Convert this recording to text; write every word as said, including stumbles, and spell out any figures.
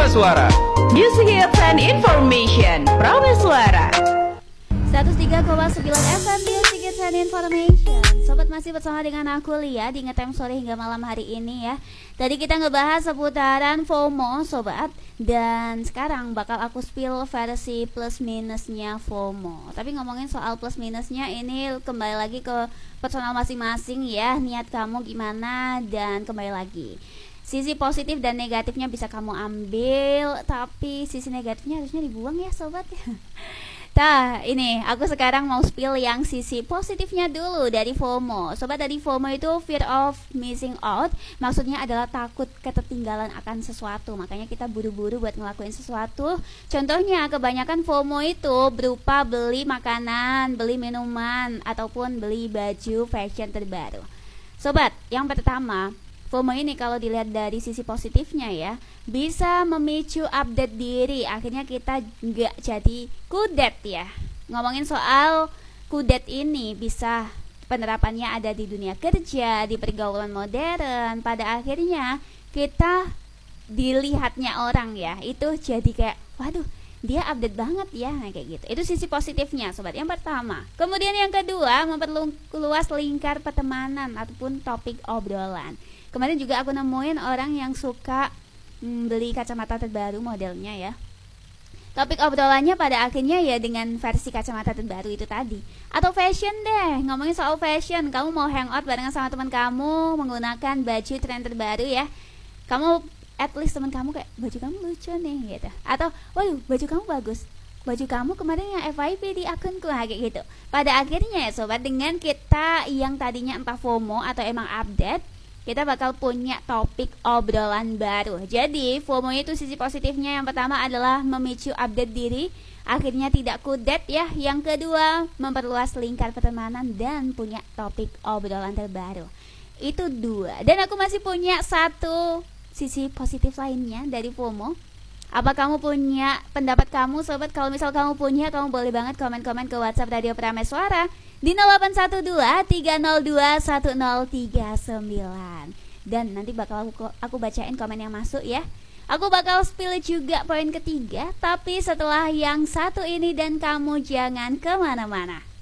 Prameswara. Music Hits and Information Prameswara seratus tiga koma sembilan F M Music Hits and Information. Sobat masih bersama dengan aku Lia di Ngetem Sore hingga malam hari ini ya. Tadi kita ngebahas seputaran FOMO sobat, dan sekarang bakal aku spill versi plus minusnya FOMO. Tapi ngomongin soal plus minusnya ini kembali lagi ke personal masing-masing ya. Niat kamu gimana, dan kembali lagi sisi positif dan negatifnya bisa kamu ambil, tapi sisi negatifnya harusnya dibuang ya sobat. Nah, ini aku sekarang mau spill yang sisi positifnya dulu dari FOMO. Sobat, dari FOMO itu fear of missing out. Maksudnya adalah takut ketertinggalan akan sesuatu. Makanya kita buru-buru buat ngelakuin sesuatu. Contohnya, kebanyakan FOMO itu berupa beli makanan, beli minuman, ataupun beli baju fashion terbaru. Sobat, yang pertama, FOMO ini kalau dilihat dari sisi positifnya ya, bisa memicu update diri. Akhirnya kita nggak jadi kudet ya. Ngomongin soal kudet ini, bisa penerapannya ada di dunia kerja, di pergaulan modern. Pada akhirnya kita dilihatnya orang ya, itu jadi kayak waduh, dia update banget ya, nah, kayak gitu. Itu sisi positifnya sobat, yang pertama. Kemudian yang kedua, memperluas lingkar pertemanan ataupun topik obrolan. Kemarin juga aku nemuin orang yang suka hmm, beli kacamata terbaru modelnya ya. Topik obrolannya pada akhirnya ya dengan versi kacamata terbaru itu tadi. Atau fashion deh, ngomongin soal fashion. Kamu mau hangout barengan sama teman kamu menggunakan baju tren terbaru ya. Kamu at least teman kamu kayak, baju kamu lucu nih gitu. Atau waduh, baju kamu bagus, baju kamu kemarin yang F Y P di akunku, kayak gitu. Pada akhirnya ya sobat, dengan kita yang tadinya entah FOMO atau emang update, kita bakal punya topik obrolan baru. Jadi FOMO itu sisi positifnya yang pertama adalah memicu update diri, akhirnya tidak kudet ya. Yang kedua, memperluas lingkar pertemanan dan punya topik obrolan terbaru. Itu dua. Dan aku masih punya satu sisi positif lainnya dari FOMO. Apa kamu punya pendapat kamu sobat? Kalau misal kamu punya, kamu boleh banget komen-komen ke WhatsApp Radio Prameswara di nol delapan satu dua tiga nol dua satu nol tiga sembilan. Dan nanti bakal aku, aku bacain komen yang masuk ya. Aku bakal spill juga poin ketiga, tapi setelah yang satu ini, dan kamu jangan kemana-mana.